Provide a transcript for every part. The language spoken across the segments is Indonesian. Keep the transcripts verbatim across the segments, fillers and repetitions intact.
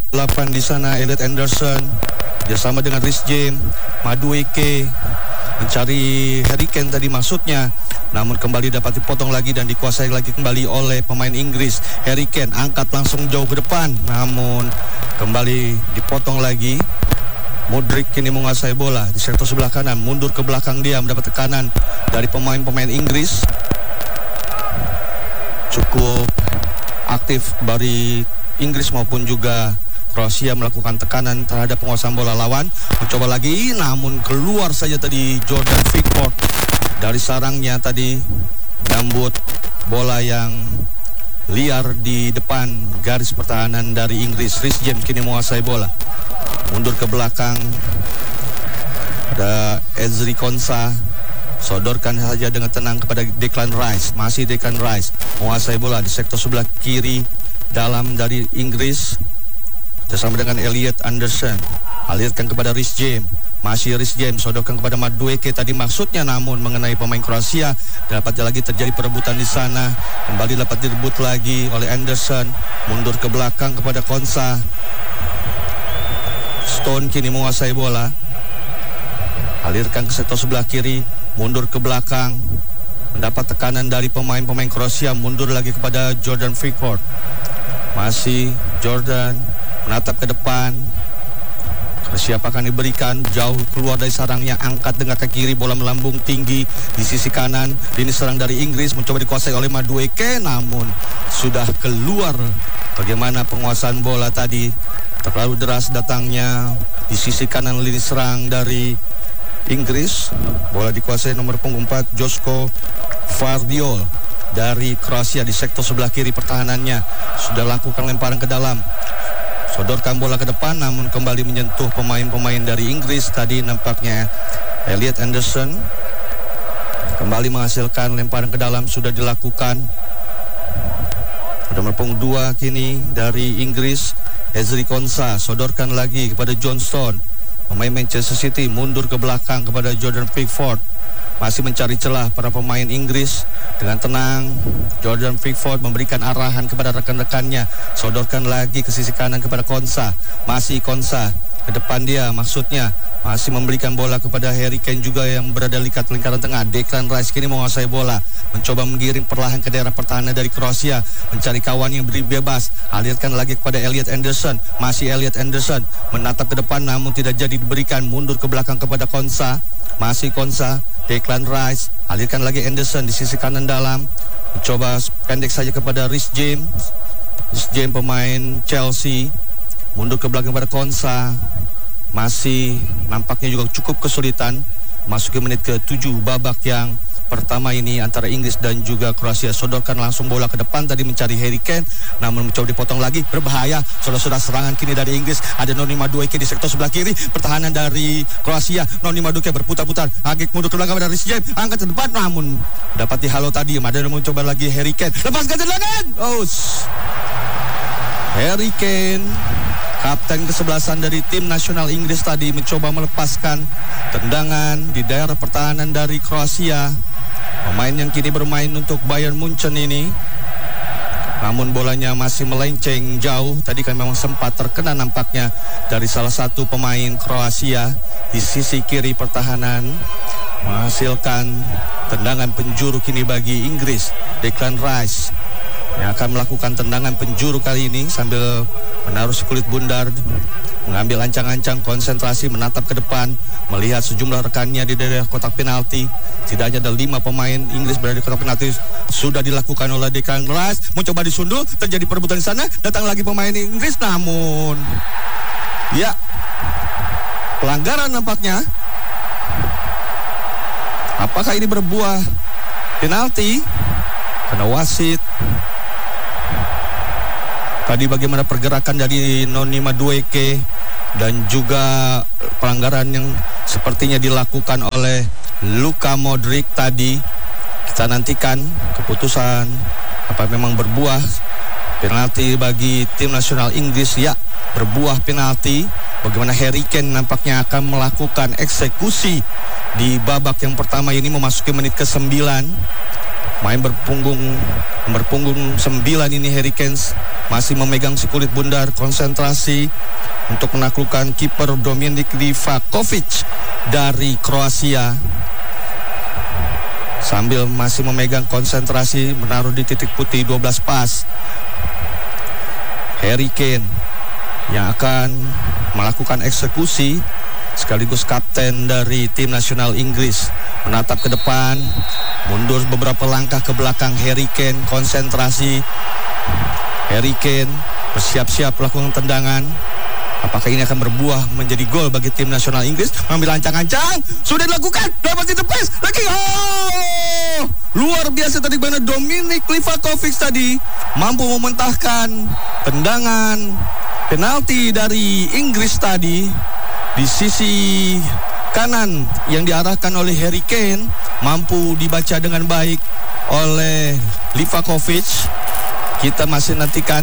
delapan di sana Elliot Anderson bersama dengan Rhys James, Madueke mencari Harry Kane tadi maksudnya, namun kembali dapat dipotong lagi dan dikuasai lagi kembali oleh pemain Inggris. Harry Kane angkat langsung jauh ke depan, namun kembali dipotong lagi. Modric kini menguasai bola di sektor sebelah kanan, mundur ke belakang dia mendapat tekanan dari pemain-pemain Inggris. Cukup aktif dari Inggris maupun juga Kroasia melakukan tekanan terhadap penguasaan bola lawan. Mencoba lagi, namun keluar saja tadi Jordan Pickford dari sarangnya tadi, menyambut bola yang liar di depan garis pertahanan dari Inggris. Rhys James kini menguasai bola, mundur ke belakang, ada Ezri Konsa, sodorkan saja dengan tenang kepada Declan Rice. Masih Declan Rice menguasai bola di sektor sebelah kiri dalam dari Inggris bersama dengan Elliot Anderson. Alirkan kepada Rhys James, masih Rhys James sodorkan kepada Madueke tadi maksudnya, namun mengenai pemain Kroasia. Dapat lagi terjadi perebutan di sana, kembali dapat direbut lagi oleh Anderson, mundur ke belakang kepada Konsa. Stone kini menguasai bola, alirkan ke sektor sebelah kiri, mundur ke belakang, mendapat tekanan dari pemain-pemain Kroasia, mundur lagi kepada Jordan Pickford. Masih Jordan menatap ke depan, siapa akan diberikan, jauh keluar dari sarangnya, angkat dengan kaki kiri, bola melambung tinggi di sisi kanan. Ini serang dari Inggris, mencoba dikuasai oleh Madueke, namun sudah keluar. Bagaimana penguasaan bola tadi, terlalu deras datangnya di sisi kanan lini serang dari Inggris. Bola dikuasai nomor punggung empat Josko Vardiol dari Kroasia di sektor sebelah kiri pertahanannya. Sudah lakukan lemparan ke dalam, sodorkan bola ke depan, namun kembali menyentuh pemain-pemain dari Inggris tadi. Nampaknya Elliot Anderson kembali menghasilkan lemparan ke dalam, sudah dilakukan. Nomor punggung dua kini dari Inggris, Ezri Konsa, sodorkan lagi kepada Johnston. Pemain Manchester City mundur ke belakang kepada Jordan Pickford. Masih mencari celah para pemain Inggris. Dengan tenang, Jordan Pickford memberikan arahan kepada rekan-rekannya. Sodorkan lagi ke sisi kanan kepada Konsa. Masih Konsa, ke depan dia maksudnya. Masih memberikan bola kepada Harry Kane juga yang berada di lingkaran tengah. Declan Rice kini menguasai bola, mencoba menggiring perlahan ke daerah pertahanan dari Kroasia, mencari kawan yang beri bebas. Alirkan lagi kepada Elliot Anderson. Masih Elliot Anderson menatap ke depan, namun tidak jadi diberikan. Mundur ke belakang kepada Konsa. Masih Konsa, Declan Rice, alirkan lagi Anderson di sisi kanan dalam, mencoba pendek saja kepada Rhys James. Rhys James pemain Chelsea, mundur ke belakang kepada Konsa. Masih nampaknya juga cukup kesulitan masuki menit ke tujuh babak yang pertama ini antara Inggris dan juga Kroasia. Sodorkan langsung bola ke depan tadi mencari Harry Kane, namun mencoba dipotong lagi, berbahaya. Sudah-sudah serangan kini dari Inggris, ada Noni Madueke di sektor sebelah kiri pertahanan dari Kroasia. Noni Madueke berputar-putar, agak mundur ke belakang dari Rhys James, angkat ke depan, namun dapat dihalau tadi. Ada mencoba lagi Harry Kane, lepaskan tendangan. Oh, Harry Kane, kapten kesebelasan dari tim nasional Inggris tadi, mencoba melepaskan tendangan di daerah pertahanan dari Kroasia. Pemain yang kini bermain untuk Bayern Munchen ini, namun bolanya masih melenceng jauh. Tadi kan memang sempat terkena nampaknya dari salah satu pemain Kroasia di sisi kiri pertahanan, menghasilkan tendangan penjuru kini bagi Inggris. Declan Rice yang akan melakukan tendangan penjuru kali ini sambil menaruh si kulit bundar, mengambil ancang-ancang, konsentrasi, menatap ke depan, melihat sejumlah rekannya di daerah kotak penalti. Setidaknya ada lima pemain Inggris berada di kotak penalti. Sudah dilakukan oleh Declan Rice, mencoba disundul, terjadi perebutan di sana, datang lagi pemain Inggris, namun ya, pelanggaran nampaknya. Apakah ini berbuah penalti? Karena wasit tadi bagaimana pergerakan dari Noni Madueke dan juga pelanggaran yang sepertinya dilakukan oleh Luka Modric tadi. Kita nantikan keputusan apa memang berbuah penalti bagi tim nasional Inggris. Ya, berbuah penalti. Bagaimana Harry Kane nampaknya akan melakukan eksekusi di babak yang pertama ini memasuki menit ke sembilan. Main berpunggung berpunggung sembilan ini Harry Kane masih memegang si kulit bundar, konsentrasi untuk menaklukkan kiper Dominik Livakovic dari Kroasia. Sambil masih memegang konsentrasi, menaruh di titik putih dua belas pas. Harry Kane yang akan melakukan eksekusi sekaligus kapten dari tim nasional Inggris, menatap ke depan, mundur beberapa langkah ke belakang. Harry Kane konsentrasi. Harry Kane bersiap-siap melakukan tendangan. Apakah ini akan berbuah menjadi gol bagi tim nasional Inggris? Ambil ancang-ancang, sudah dilakukan, dapat ditepis lagi. Oh, luar biasa tadi bagaimana Dominik Livakovic tadi mampu mementahkan tendangan penalti dari Inggris tadi di sisi kanan yang diarahkan oleh Harry Kane, mampu dibaca dengan baik oleh Livakovic. Kita masih nantikan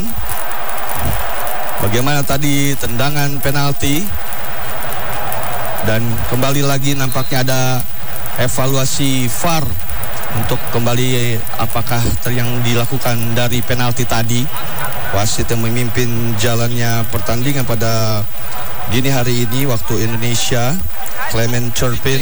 bagaimana tadi tendangan penalti. Dan kembali lagi nampaknya ada evaluasi V A R untuk kembali apakah yang dilakukan dari penalti tadi. Wasit yang memimpin jalannya pertandingan pada dini hari ini waktu Indonesia, Clement Turpin.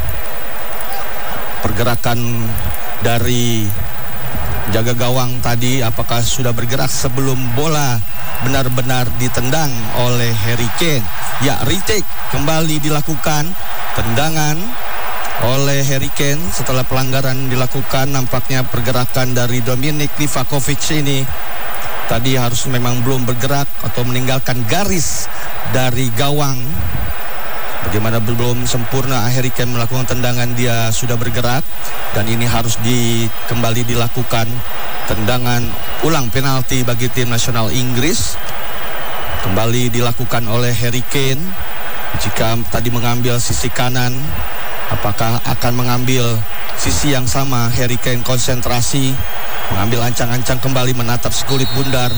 Pergerakan dari jaga gawang tadi apakah sudah bergerak sebelum bola benar-benar ditendang oleh Harry Kane? Ya, retake kembali dilakukan, tendangan oleh Harry Kane setelah pelanggaran dilakukan. Nampaknya pergerakan dari Dominik Livakovic ini tadi harus memang belum bergerak atau meninggalkan garis dari gawang. Bagaimana belum sempurna Harry Kane melakukan tendangan, dia sudah bergerak dan ini harus di, kembali dilakukan tendangan ulang penalti bagi tim nasional Inggris. Kembali dilakukan oleh Harry Kane. Jika tadi mengambil sisi kanan, apakah akan mengambil sisi yang sama? Harry Kane konsentrasi, mengambil ancang-ancang kembali, menatap sekulit bundar.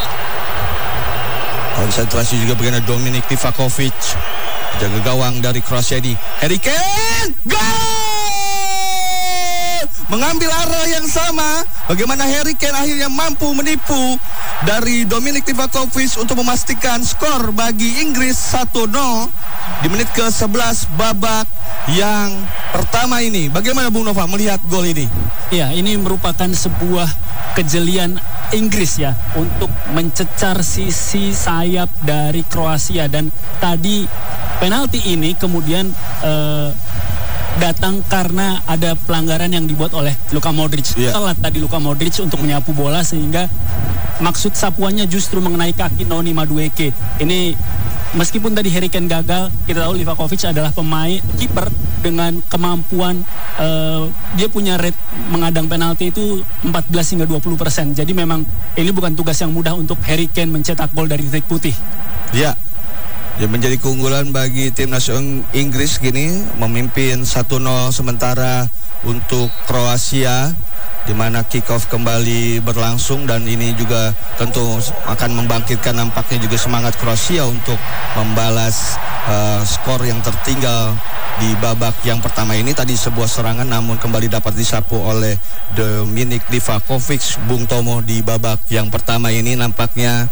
Konsentrasi juga bagaimana Dominik Livakovic, jaga gawang dari Kroasia ini. Harry Kane, gol! Mengambil arah yang sama. Bagaimana Harry Kane akhirnya mampu menipu dari Dominik Livakovic untuk memastikan skor bagi Inggris satu nol di menit ke sebelas babak yang pertama ini. Bagaimana Bung Nova melihat gol ini? Ya, ini merupakan sebuah kejelian Inggris ya untuk mencecar sisi sayap dari Kroasia. Dan tadi penalti ini kemudian eh, datang karena ada pelanggaran yang dibuat oleh Luka Modric. Yeah. Telat tadi Luka Modric untuk menyapu bola sehingga maksud sapuannya justru mengenai kaki Noni Madueke. Ini meskipun tadi Harry Kane gagal, kita tahu Livakovic adalah pemain kiper dengan kemampuan uh, dia punya rate mengadang penalti itu empat belas hingga dua puluh persen. Jadi memang ini bukan tugas yang mudah untuk Harry Kane mencetak gol dari titik putih. Ya. Dia menjadi keunggulan bagi tim nasional Inggris gini, memimpin satu nol sementara untuk Kroasia, di mana kick off kembali berlangsung dan ini juga tentu akan membangkitkan nampaknya juga semangat Kroasia untuk membalas uh, skor yang tertinggal di babak yang pertama ini. Tadi sebuah serangan namun kembali dapat disapu oleh Dominik Livakovic, Bung Tomo, di babak yang pertama ini nampaknya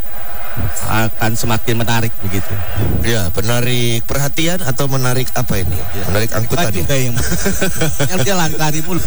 akan semakin menarik begitu. Ya, menarik perhatian atau menarik apa ini? Ya. Menarik angkutan ya? Yang jalan lari mulu.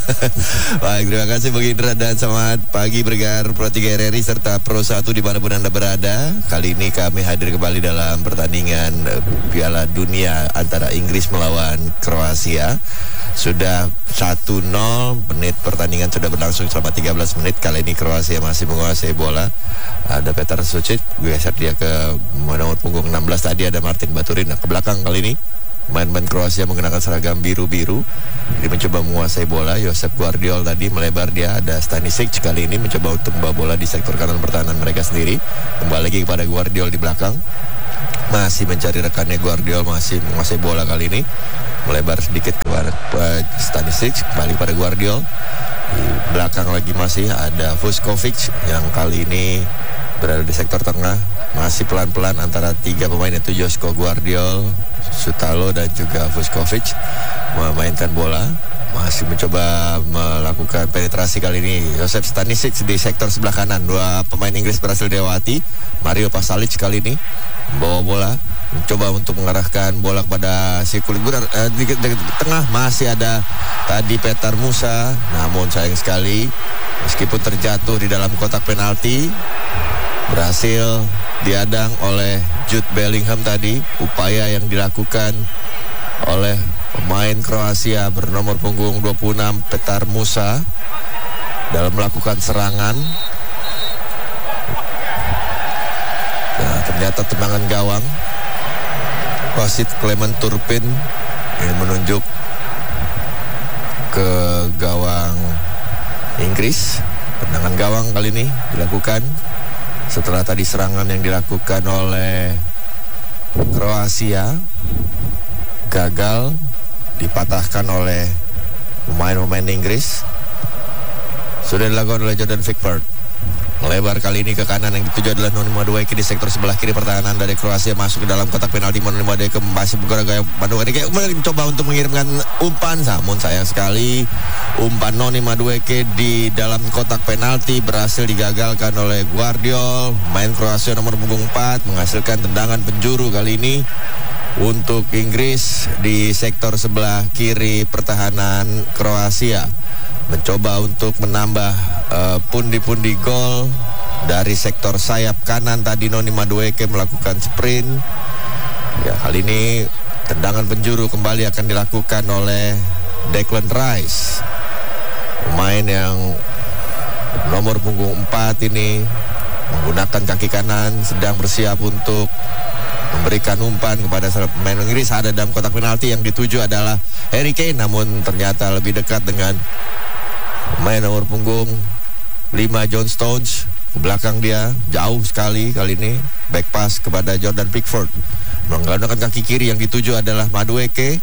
Baik, terima kasih Bung Indra dan selamat pagi Bergar Pro tiga R R I serta Pro satu dimanapun Anda berada. Kali ini kami hadir kembali dalam pertandingan Piala Dunia antara Inggris melawan Kroasia. Sudah satu nol, menit pertandingan sudah berlangsung selama tiga belas menit. Kali ini Kroasia masih menguasai bola. Ada Petar Sucic, geser dia ke nomor punggung enam belas tadi ada Martin Baturin. Nah, ke belakang kali ini main-main Kroasia mengenakan seragam biru-biru. Jadi mencoba menguasai bola. Josep Guardiol tadi melebar, dia ada Stanisic kali ini mencoba untuk membawa bola di sektor kanan pertahanan mereka sendiri. Kembali lagi kepada Guardiol di belakang. Masih mencari rekannya, Guardiol masih menguasai bola kali ini. Melebar sedikit kepada Stanisic, kembali pada Guardiol. Di belakang lagi masih ada Vuskovic yang kali ini berada di sektor tengah. Masih pelan-pelan antara tiga pemain itu Josko Guardiol, Sutalo dan juga Vuskovic memainkan bola. masih mencoba melakukan penetrasi kali ini. Joseph Stanisic di sektor sebelah kanan. Dua pemain Inggris berhasil dilewati. Mario Pasalic kali ini membawa bola, mencoba untuk mengarahkan bola kepada si kulit burar. Eh, di, di, di tengah masih ada tadi Petar Musa, namun sayang sekali meskipun terjatuh di dalam kotak penalti, berhasil diadang oleh Jude Bellingham tadi. Upaya yang dilakukan oleh pemain Kroasia bernomor punggung dua puluh enam Petar Musa dalam melakukan serangan. Nah, ternyata tendangan gawang. Wasit Clement Turpin ini menunjuk ke gawang Inggris. Tendangan gawang kali ini dilakukan setelah tadi serangan yang dilakukan oleh Kroasia gagal, dipatahkan oleh pemain-pemain Inggris. Sudah dilakukan oleh Jordan Pickford. Melebar kali ini ke kanan, yang dituju adalah Noni Madueke di sektor sebelah kiri pertahanan dari Kroasia, masuk ke dalam kotak penalti. Noni Madueke masih bergerak gaya Madueke mencoba untuk mengirimkan umpan, namun sayang sekali umpan Noni Madueke di dalam kotak penalti berhasil digagalkan oleh Guardiol. Main Kroasia nomor punggung empat menghasilkan tendangan penjuru kali ini untuk Inggris di sektor sebelah kiri pertahanan Kroasia. Mencoba untuk menambah uh, pundi-pundi gol dari sektor sayap kanan tadi. Noni Madueke melakukan sprint. Ya, kali ini tendangan penjuru kembali akan dilakukan oleh Declan Rice, pemain yang nomor punggung empat ini menggunakan kaki kanan, sedang bersiap untuk memberikan umpan kepada pemain Inggris. Ada dalam kotak penalti, yang dituju adalah Harry Kane, namun ternyata lebih dekat dengan pemain nomor punggung lima John Stones. Ke belakang dia, jauh sekali kali ini, back pass kepada Jordan Pickford. Menggunakan kaki kiri, yang dituju adalah Madueke.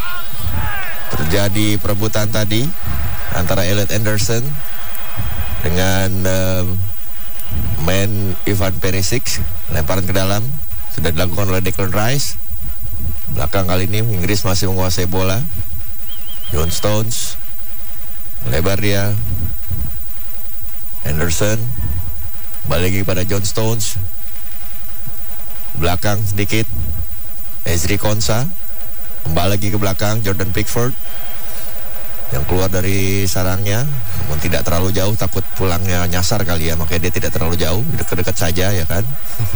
Terjadi perebutan tadi antara Elliot Anderson dengan uh, main Ivan Perisic. Lemparan ke dalam sudah dilakukan oleh Declan Rice. Belakang kali ini Inggris masih menguasai bola. John Stones lebar dia. Anderson balik lagi pada John Stones. Belakang sedikit Ezri Konsa. Kembali lagi ke belakang Jordan Pickford yang keluar dari sarangnya, namun tidak terlalu jauh, takut pulangnya nyasar kali ya, makanya dia tidak terlalu jauh, dekat-dekat saja ya kan.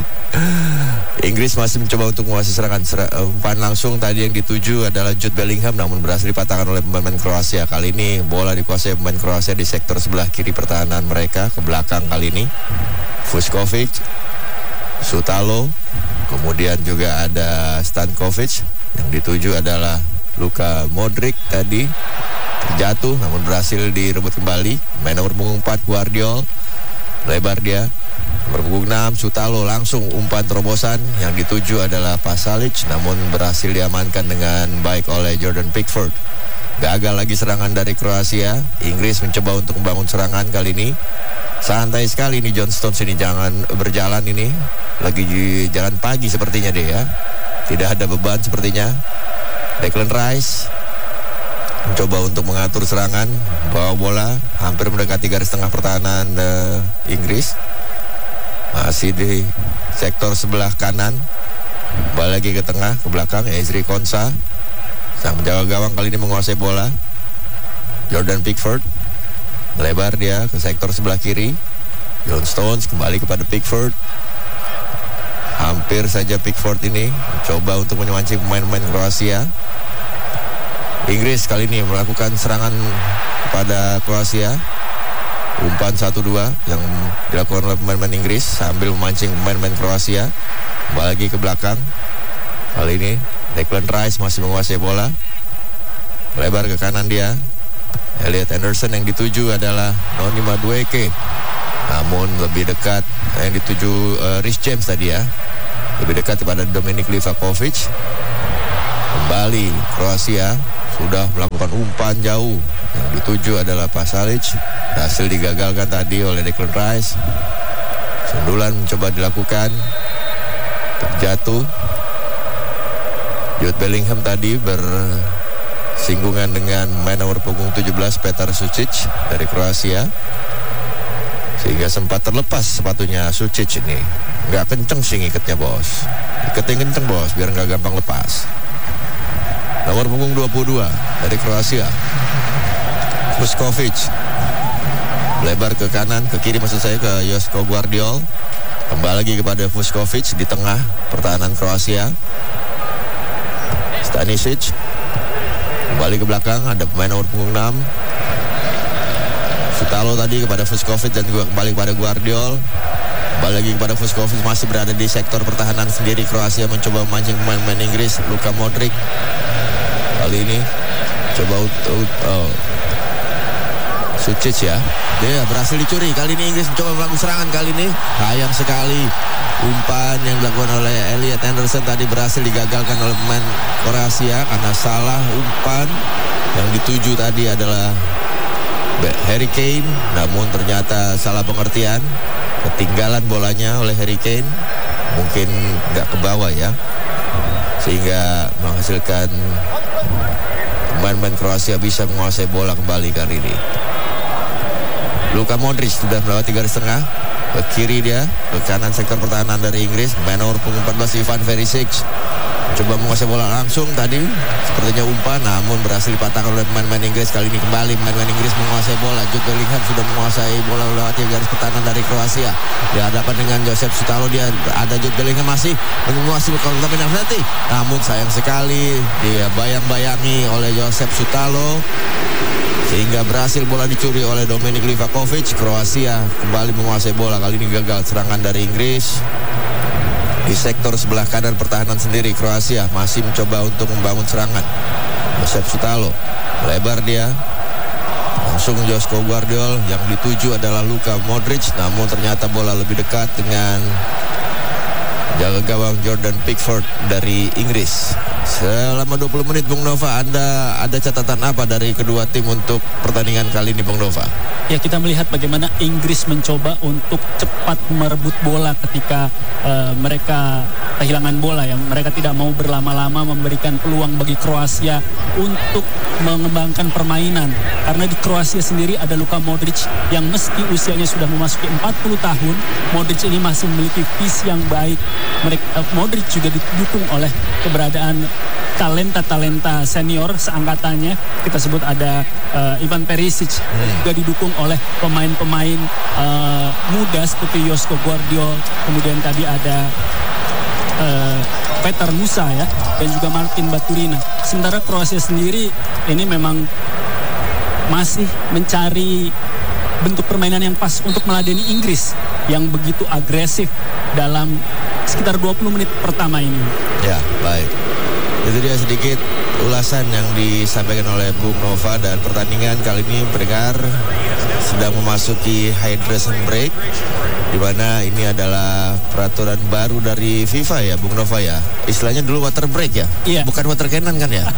Inggris masih mencoba untuk menguasai serangan. Ser- umpan langsung tadi yang dituju adalah Jude Bellingham, namun berhasil dipatahkan oleh pemain Kroasia. Kali ini bola dikuasai pemain Kroasia di sektor sebelah kiri pertahanan mereka. Ke belakang kali ini Vuskovic, Sutalo, kemudian juga ada Stankovic. Yang dituju adalah Luka Modric tadi terjatuh, namun berhasil direbut kembali. Main nomor punggung empat Guardiol, lebar dia. Nomor punggung enam Sutalo, langsung umpan terobosan, yang dituju adalah Pasalic, namun berhasil diamankan dengan baik oleh Jordan Pickford. Gagal lagi serangan dari Kroasia. Inggris mencoba untuk membangun serangan kali ini. Santai sekali ini John Stones ini, jangan berjalan ini. Lagi jalan pagi sepertinya dia ya. Tidak ada beban sepertinya. Declan Rice mencoba untuk mengatur serangan, bawa bola hampir mendekati garis tengah pertahanan uh, Inggris. Masih di sektor sebelah kanan. Balik lagi ke tengah, ke belakang Ezri Konsa. Sang penjaga gawang kali ini menguasai bola. Jordan Pickford melebar dia ke sektor sebelah kiri. John Stones kembali kepada Pickford. Hampir saja Pickford ini mencoba untuk memancing pemain-pemain Kroasia. Inggris kali ini melakukan serangan kepada Kroasia. Umpan satu dua yang dilakukan oleh pemain-pemain Inggris sambil memancing pemain-pemain Kroasia. Kembali lagi ke belakang. Kali ini Declan Rice masih menguasai bola. Lebar ke kanan dia. Elliot Anderson, yang dituju adalah Noni Madueke, namun lebih dekat yang dituju uh, Rhys James tadi ya. Lebih dekat kepada Dominik Livakovic. Kembali Kroasia sudah melakukan umpan jauh, yang dituju adalah Pasalic. Hasil digagalkan tadi oleh Declan Rice. Sundulan mencoba dilakukan, terjatuh. Jude Bellingham tadi ber singgungan dengan main nomor punggung tujuh belas Petar Sucic dari Kroasia. Sehingga sempat terlepas sepatunya Sucic ini. Nggak kenceng sih ngikatnya bos. Ikatnya kenceng bos, biar nggak gampang lepas. Nomor punggung dua puluh dua dari Kroasia, Vuskovic. Lebar ke kanan, ke kiri maksud saya, ke Josko Gvardiol. Kembali lagi kepada Vuskovic di tengah pertahanan Kroasia. Stanisic. Kembali ke belakang, ada pemain nomor punggung enam. Sutalo tadi kepada Vuskovic dan juga kembali kepada Gvardiol. Kembali lagi kepada Vuskovic, masih berada di sektor pertahanan sendiri. Kroasia mencoba memancing pemain-pemain Inggris. Luka Modric kali ini coba ut- oh. Sucic ya, dia berhasil dicuri. Kali ini Inggris mencoba melakukan serangan. Kali ini sayang sekali umpan yang dilakukan oleh Elliot Anderson tadi berhasil digagalkan oleh pemain Kroasia karena salah umpan. Yang dituju tadi adalah Harry Kane, namun ternyata salah pengertian, ketinggalan bolanya oleh Harry Kane, mungkin nggak ke bawah ya, sehingga menghasilkan pemain-pemain Kroasia bisa menguasai bola kembali kali ini. Luka Modric sudah melewati garis tengah, ke kiri dia, ke kanan sektor pertahanan dari Inggris, main nomor punggung empat belas Ivan Perisic. Coba menguasai bola langsung tadi, sepertinya umpan, namun berhasil dipatahkan oleh pemain-pemain Inggris. Kali ini kembali pemain-pemain Inggris menguasai bola. Jude Bellingham sudah menguasai bola melewati garis pertahanan dari Kroasia. Di hadapan dengan Josep Sutalo, dia ada Jude Bellingham masih menguasai bola tapi nanti. Namun sayang sekali dia bayang-bayangi oleh Josep Sutalo, sehingga berhasil bola dicuri oleh Dominik Livakovic. Kroasia kembali menguasai bola. Kali ini gagal serangan dari Inggris. Di sektor sebelah kanan pertahanan sendiri, Kroasia masih mencoba untuk membangun serangan. Josep Sutalo, lebar dia, langsung Josko Gvardiol. Yang dituju adalah Luka Modric, namun ternyata bola lebih dekat dengan jaga gawang Jordan Pickford dari Inggris. Selama dua puluh menit, Bung Nova, Anda ada catatan apa dari kedua tim untuk pertandingan kali ini, Bung Nova? Ya, kita melihat bagaimana Inggris mencoba untuk cepat merebut bola ketika uh, mereka kehilangan bola. Yang mereka tidak mau berlama-lama memberikan peluang bagi Kroasia untuk mengembangkan permainan. Karena di Kroasia sendiri ada Luka Modric yang meski usianya sudah memasuki empat puluh tahun, Modric ini masih memiliki visi yang baik. Mereka, uh, Modric juga didukung oleh keberadaan talenta-talenta senior seangkatannya. Kita sebut ada uh, Ivan Perisic, hmm. juga didukung oleh pemain-pemain uh, muda seperti Josko Gvardiol, kemudian tadi ada uh, Petar Musa ya, dan juga Martin Baturina. Sementara Kroasia sendiri ini memang masih mencari bentuk permainan yang pas untuk meladeni Inggris yang begitu agresif dalam sekitar dua puluh menit pertama ini. Ya, baik. Itu dia sedikit ulasan yang disampaikan oleh Bung Nova, dan pertandingan kali ini pendengar sedang memasuki hydration break, di mana ini adalah peraturan baru dari FIFA ya, Bung Nova ya. Istilahnya dulu water break ya, iya. Bukan water cannon kan ya.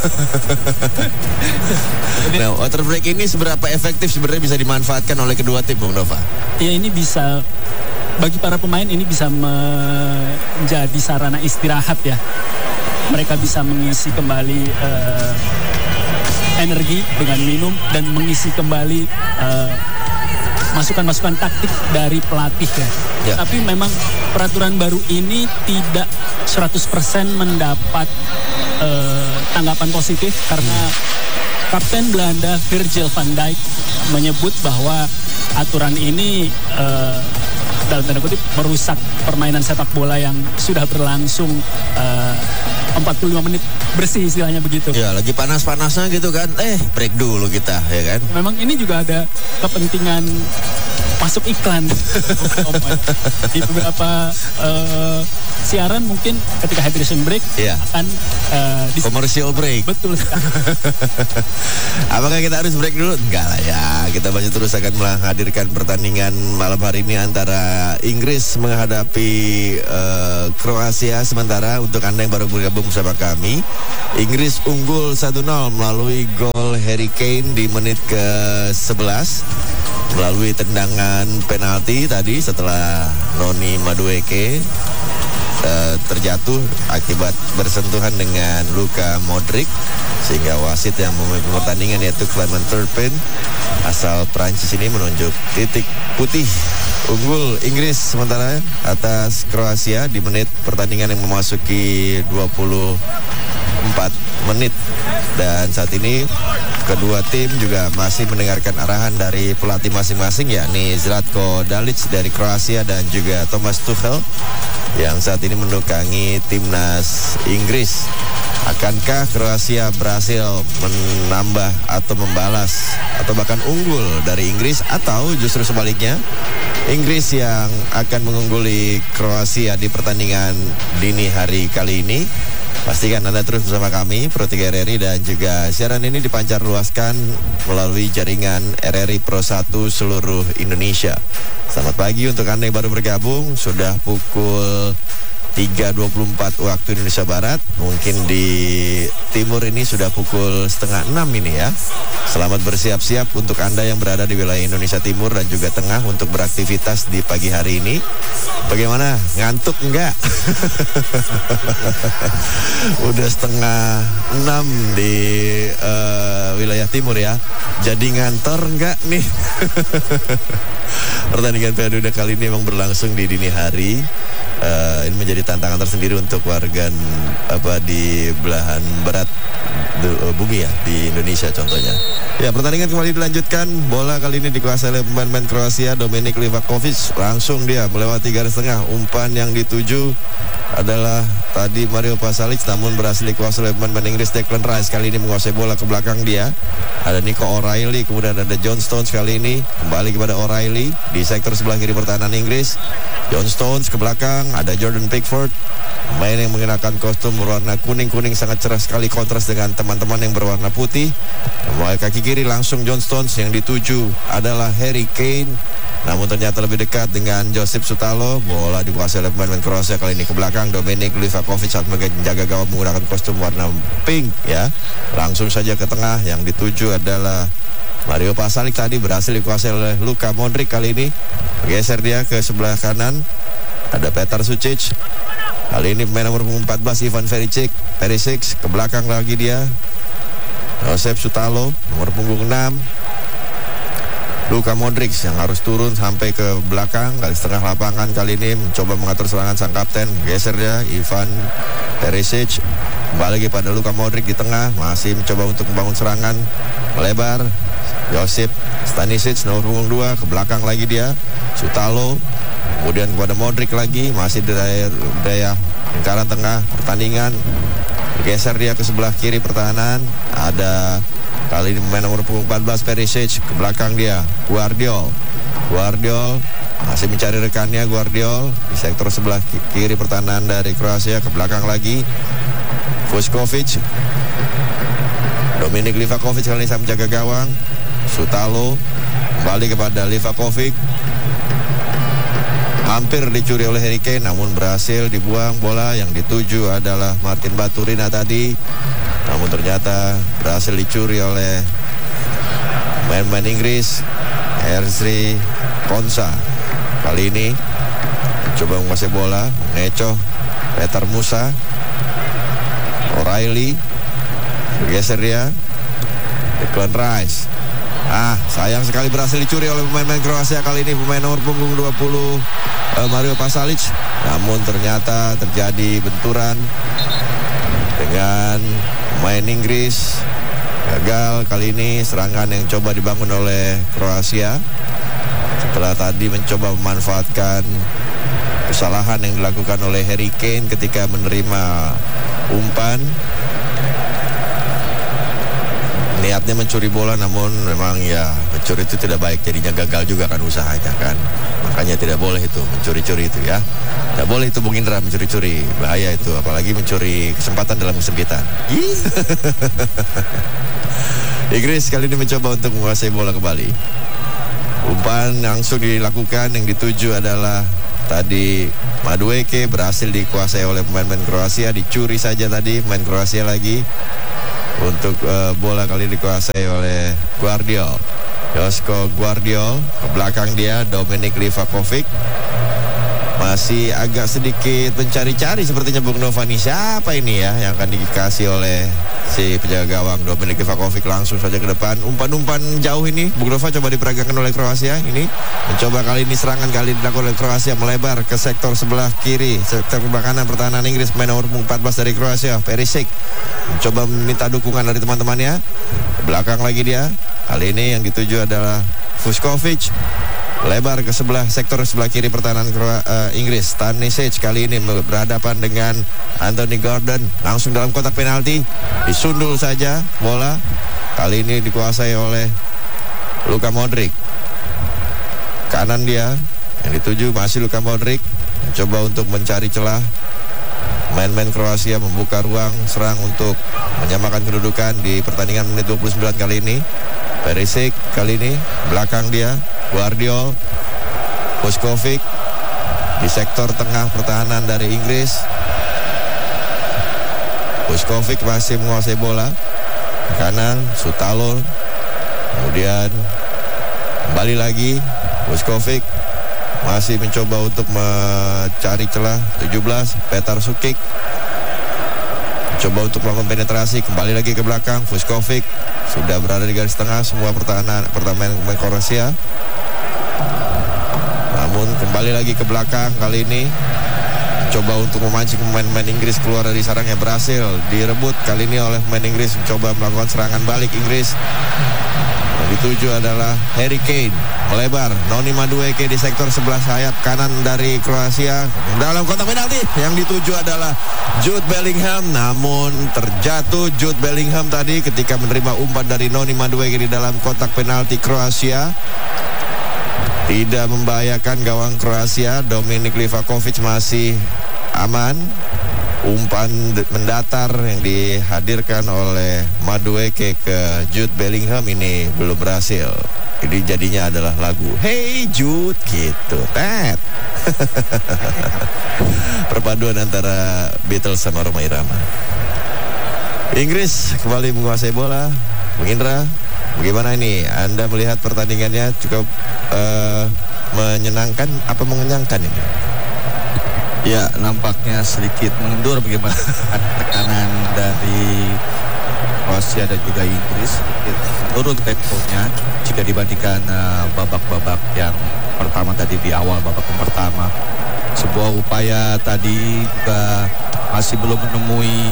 Nah, water break ini seberapa efektif sebenarnya bisa dimanfaatkan oleh kedua tim, Bung Nova? Ya, ini bisa bagi para pemain, ini bisa menjadi sarana istirahat ya. Mereka bisa mengisi kembali uh, energi dengan minum dan mengisi kembali uh, masukan-masukan taktik dari pelatih ya. Ya. Tapi memang peraturan baru ini tidak seratus persen mendapat uh, tanggapan positif karena Kapten Belanda Virgil van Dijk menyebut bahwa aturan ini uh, dalam tanda kutip merusak permainan sepak bola yang sudah berlangsung uh, empat puluh lima menit bersih, istilahnya begitu. Ya, lagi panas-panasnya gitu kan. Eh, break dulu kita, ya kan. Memang ini juga ada kepentingan masuk iklan di beberapa uh, siaran. Mungkin ketika hydration break ya. akan uh, di commercial break. Betul. Apakah kita harus break dulu? Enggak lah ya. Kita masih terus akan menghadirkan pertandingan malam hari ini antara Inggris menghadapi uh, Kroasia. Sementara untuk Anda yang baru bergabung bersama kami, Inggris unggul satu nol melalui gol Harry Kane di menit ke sebelas melalui tendangan penalti tadi setelah Noni Madueke uh, terjadi terjatuh akibat bersentuhan dengan Luka Modric, sehingga wasit yang memimpin pertandingan yaitu Clement Turpin asal Prancis ini menunjuk titik putih unggul Inggris sementara atas Kroasia di menit pertandingan yang memasuki dua puluh empat menit. Dan saat ini kedua tim juga masih mendengarkan arahan dari pelatih masing-masing, yakni Zlatko Dalic dari Kroasia dan juga Thomas Tuchel yang saat ini menukangi timnas Inggris. Akankah Kroasia berhasil menambah atau membalas atau bahkan unggul dari Inggris, atau justru sebaliknya Inggris yang akan mengungguli Kroasia di pertandingan dini hari kali ini? Pastikan Anda terus bersama kami, Pro tiga R R I, dan juga siaran ini dipancar luaskan melalui jaringan R R I Pro satu seluruh Indonesia. Selamat pagi untuk Anda yang baru bergabung. Sudah pukul tiga dua puluh empat waktu Indonesia Barat. Mungkin di timur ini sudah pukul setengah enam ini ya. Selamat bersiap-siap untuk Anda yang berada di wilayah Indonesia Timur dan juga Tengah untuk beraktivitas di pagi hari ini. Bagaimana? Ngantuk enggak? Udah setengah enam di uh, wilayah timur ya. Jadi ngantor enggak nih? Pertandingan Piala Dunia kali ini memang berlangsung di dini hari. Uh, ini menjadi tantangan tersendiri untuk warga apa di belahan barat du, uh, bumi ya, di Indonesia contohnya. Ya, pertandingan kembali dilanjutkan. Bola kali ini dikuasai oleh pemain-pemain Kroasia. Dominik Livakovic langsung dia melewati garis tengah. Umpan yang dituju adalah tadi Mario Pasalic, namun berhasil dikuasai oleh pemain-pemain Inggris. Declan Rice kali ini menguasai bola ke belakang dia. Ada Nico O'Reilly, kemudian ada John Stones kali ini kembali kepada O'Reilly di sektor sebelah kiri pertahanan Inggris. John Stones ke belakang, ada Jordan Pickford, pemain yang mengenakan kostum berwarna kuning-kuning sangat cerah sekali kontras dengan teman-teman yang berwarna putih. Mulai kaki kiri langsung John Stones, yang dituju adalah Harry Kane, namun ternyata lebih dekat dengan Josip Sutalo. Bola dikuasai oleh pemain Kroasia kali ini ke belakang. Dominik Livakovic saat menjaga gawang menggunakan kostum warna pink ya. Langsung saja ke tengah, yang dituju adalah Mario Pasalic, tadi berhasil dikuasai oleh Luka Modric kali ini. Geser dia ke sebelah kanan. Ada Petar Sucic. Kali ini pemain nomor empat belas Ivan Perisic. Perisic ke belakang lagi dia. Josep Sutalo nomor punggung enam. Luka Modric yang harus turun sampai ke belakang garis tengah lapangan kali ini mencoba mengatur serangan sang kapten. Geser dia Ivan Perisic. Kembali lagi pada Luka Modric di tengah, masih mencoba untuk membangun serangan melebar. Josip Stanisic nomor punggung dua ke belakang lagi dia. Sutalo, kemudian kepada Modric lagi, masih di daya, daya lingkaran tengah pertandingan. Geser dia ke sebelah kiri pertahanan. Ada kali ini pemain nomor punggung empat belas Perisic, ke belakang dia Guardiol. Guardiol masih mencari rekannya. Guardiol di sektor sebelah kiri pertahanan dari Kroasia, ke belakang lagi Vuskovic. Dominik Livakovic kali ini saya menjaga gawang. Sutalo kembali kepada Livakovic, hampir dicuri oleh Harry Kane namun berhasil dibuang. Bola yang dituju adalah Martin Baturina tadi, namun ternyata berhasil dicuri oleh pemain-pemain Inggris. Ezri Konsa kali ini coba menguasai bola, mengecoh Petar Musa. O'Reilly bergeser dia. Declan Rice, ah sayang sekali berhasil dicuri oleh pemain-pemain Kroasia kali ini, pemain nomor punggung dua puluh uh, Mario Pasalic. Namun ternyata terjadi benturan dengan pemain Inggris. Gagal kali ini serangan yang coba dibangun oleh Kroasia setelah tadi mencoba memanfaatkan kesalahan yang dilakukan oleh Harry Kane ketika menerima umpan. Niatnya mencuri bola, namun memang ya mencuri itu tidak baik, jadinya gagal juga kan usahanya kan. Makanya tidak boleh itu mencuri-curi itu ya. Tidak boleh itu Bung Indra mencuri-curi, bahaya itu, apalagi mencuri kesempatan dalam kesempitan. Inggris kali ini mencoba untuk menguasai bola kembali. Umpan langsung dilakukan, yang dituju adalah tadi Madueke, berhasil dikuasai oleh pemain-pemain Kroasia. Dicuri saja tadi pemain Kroasia lagi. Untuk uh, bola kali dikuasai oleh Guardiol. Josko Guardiol, ke belakang dia Dominik Livakovic. masih agak sedikit mencari-cari sepertinya Bung Novani. Siapa ini ya yang akan dikasih oleh si penjaga gawang Dominik Livakovic. Langsung saja ke depan, umpan-umpan jauh ini Bung Nova coba diperagakan oleh Kroasia. Ini mencoba kali ini serangan kali dilakukan oleh Kroasia, melebar ke sektor sebelah kiri, sektor sebelah kanan pertahanan Inggris. Pemain nomor empat belas dari Kroasia, Perisic, mencoba meminta dukungan dari teman-temannya. Ke belakang lagi dia. Kali ini yang dituju adalah Vuskovic, lebar ke sebelah sektor sebelah kiri pertahanan uh, Inggris. Stanisic kali ini berhadapan dengan Anthony Gordon. Langsung dalam kotak penalti, disundul saja bola. Kali ini dikuasai oleh Luka Modric. Kanan dia, yang dituju masih Luka Modric. Mencoba untuk mencari celah. Main-main Kroasia membuka ruang serang untuk menyamakan kedudukan di pertandingan menit dua puluh sembilan kali ini. Perisic kali ini belakang dia, Guardiol, Vuskovic di sektor tengah pertahanan dari Inggris. Vuskovic masih menguasai bola kanan, Sutalo, kemudian kembali lagi Vuskovic masih mencoba untuk mencari celah. Tujuh belas Petar Sukic coba untuk melakukan penetrasi, kembali lagi ke belakang. Vuskovic sudah berada di garis tengah semua pertahanan pertahanan pemain Kroasia. Namun kembali lagi ke belakang, kali ini coba untuk memancing pemain-pemain Inggris keluar dari sarangnya, berhasil direbut kali ini oleh pemain Inggris. Mencoba melakukan serangan balik Inggris. Yang dituju adalah Harry Kane, melebar Noni Madueke di sektor sebelah sayap kanan dari Kroasia. Dalam kotak penalti yang dituju adalah Jude Bellingham, namun terjatuh Jude Bellingham tadi ketika menerima umpan dari Noni Madueke di dalam kotak penalti Kroasia. Tidak membahayakan gawang Kroasia. Dominik Livakovic masih aman. Umpan mendatar yang dihadirkan oleh Madueke ke Jude Bellingham ini belum berhasil. Jadi jadinya adalah lagu Hey Jude gitu. Tet. Perpaduan antara Beatles sama Rhoma Irama. Inggris kembali menguasai bola. Bung Indra, bagaimana ini? Anda melihat pertandingannya cukup uh, menyenangkan apa mengenyangkan ini? Ya, nampaknya sedikit mengendur bagaimana tekanan dari Kroasia dan juga Inggris, sedikit menurun temponya jika dibandingkan uh, babak-babak yang pertama tadi di awal babak yang pertama. Sebuah upaya tadi juga masih belum menemui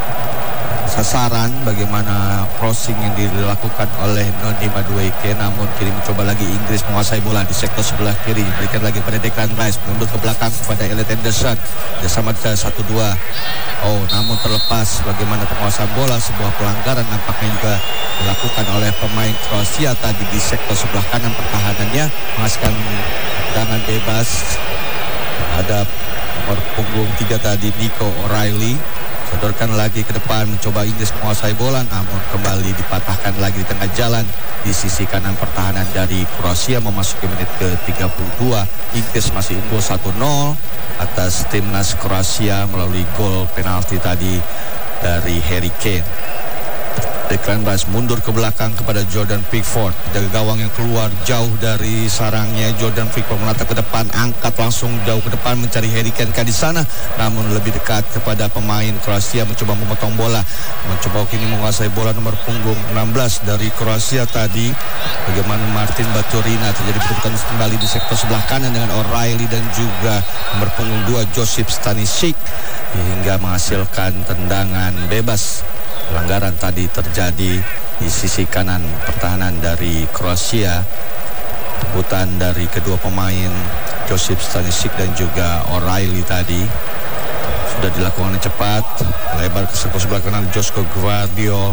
sasaran bagaimana crossing yang dilakukan oleh Noni Madueke, namun kini mencoba lagi Inggris menguasai bola di sektor sebelah kiri, berikan lagi pada Declan Rice, mundur ke belakang kepada Elliot Anderson, bersama satu dua. Oh, namun terlepas bagaimana penguasaan bola, sebuah pelanggaran nampaknya juga dilakukan oleh pemain Kroasia tadi di sektor sebelah kanan pertahanannya, menghasilkan tendangan bebas. Ada nomor punggung tiga tadi Nico O'Reilly. Sodorkan lagi ke depan, mencoba Inggris menguasai bola, namun kembali dipatahkan lagi di tengah jalan di sisi kanan pertahanan dari Kroasia. Memasuki menit ke tiga puluh dua, Inggris masih unggul satu nol atas timnas Kroasia melalui gol penalti tadi dari Harry Kane. Declan Rice mundur ke belakang kepada Jordan Pickford, jaga gawang yang keluar jauh dari sarangnya. Jordan Pickford menatap ke depan, angkat langsung jauh ke depan mencari Harry Kane di sana, namun lebih dekat kepada pemain Kroasia, mencoba memotong bola, mencoba kini menguasai bola nomor punggung enam belas dari Kroasia tadi. Bagaimana Martin Baturina, terjadi perebutan kembali di sektor sebelah kanan dengan O'Reilly dan juga nomor punggung dua Josip Stanisic hingga menghasilkan tendangan bebas. Pelanggaran tadi terjadi di sisi kanan pertahanan dari Kroasia. Rebutan dari kedua pemain Josip Stanisic dan juga O'Reilly tadi sudah dilakukan cepat. Lebar ke sektor sebelah kanan Josko Gvardiol.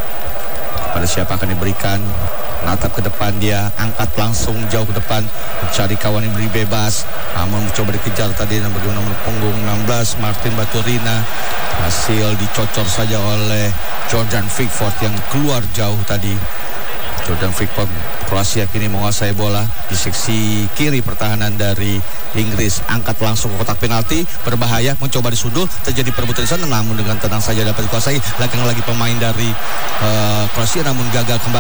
Pada siapa akan diberikan? Natap ke depan dia, angkat langsung jauh ke depan, mencari kawan yang beri bebas, namun mencoba dikejar tadi dan bagaimana nomor punggung enam belas Martin Baturina, hasil dicocor saja oleh Jordan Pickford yang keluar jauh tadi. Jordan Pickford, Kroasia kini menguasai bola di seksi kiri pertahanan dari Inggris, angkat langsung ke kotak penalti, berbahaya, mencoba disundul, terjadi perebutan di sana, namun dengan tenang saja dapat dikuasai. Belakang lagi pemain dari uh, Kroasia, namun gagal kembali.